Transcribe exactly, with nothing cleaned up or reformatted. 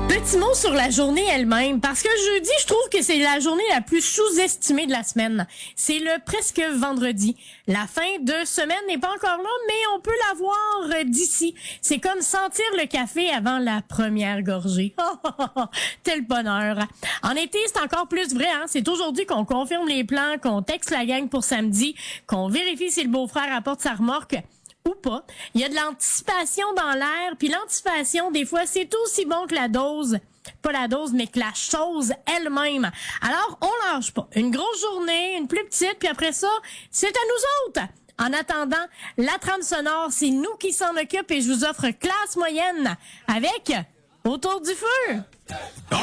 Petit mot sur la journée elle-même, parce que jeudi, je trouve que c'est la journée la plus sous-estimée de la semaine. C'est le presque vendredi. La fin de semaine n'est pas encore là, mais on peut la voir d'ici. C'est comme sentir le café avant la première gorgée. Tel bonheur. En été, c'est encore plus vrai, hein. C'est aujourd'hui qu'on confirme les plans, qu'on texte la gang pour samedi, qu'on vérifie si le beau-frère apporte sa remorque ou pas. Il y a de l'anticipation dans l'air, puis l'anticipation, des fois, c'est aussi bon que la dose. Pas la dose, mais que la chose elle-même. Alors, on lâche pas. Une grosse journée, une plus petite, puis après ça, c'est à nous autres. En attendant, la trame sonore, c'est nous qui s'en occupe et je vous offre classe moyenne avec Autour du feu. OK,